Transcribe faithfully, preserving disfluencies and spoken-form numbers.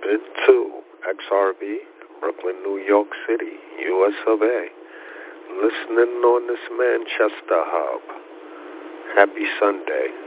into X R V, Brooklyn, New York City, U S of A. Listening on this Manchester hub. Happy Sunday.